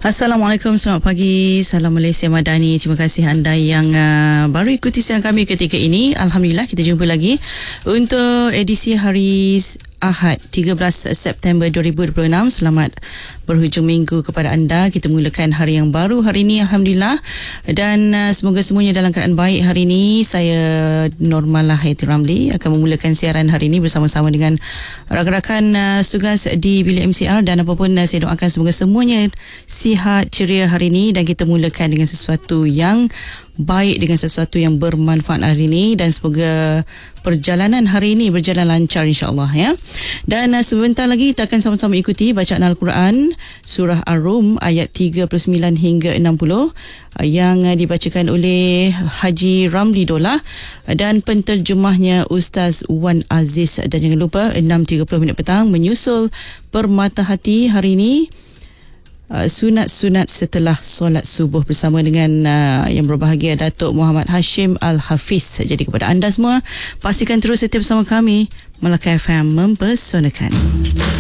Assalamualaikum, selamat pagi. Salam Malaysia Madani. Terima kasih anda yang baru ikuti siaran kami ketika ini. Alhamdulillah kita jumpa lagi untuk edisi hari Ahad 13 September 2026. Selamat berhujung minggu kepada anda. Kita mulakan hari yang baru hari ini, Alhamdulillah. Dan semoga semuanya dalam keadaan baik hari ini. Saya Normalah Haiti Ramli akan memulakan siaran hari ini bersama-sama dengan rakan-rakan tugas di bilik MCR. Dan apapun saya doakan semoga semuanya sihat, ceria hari ini. Dan kita mulakan dengan sesuatu yang baik, dengan sesuatu yang bermanfaat hari ini, dan semoga perjalanan hari ini berjalan lancar insya-Allah ya. Dan sebentar lagi kita akan sama-sama ikuti bacaan Al-Quran surah Ar-Rum ayat 39 hingga 60 yang dibacakan oleh Haji Ramli Dolah dan penterjemahnya Ustaz Wan Aziz. Dan jangan lupa 6.30 petang menyusul Permata Hati hari ini, sunat-sunat setelah solat subuh bersama dengan yang berbahagia Datuk Muhammad Hashim Al-Hafiz. Jadi kepada anda semua, pastikan terus setiap bersama kami. Melaka FM mempersonakan.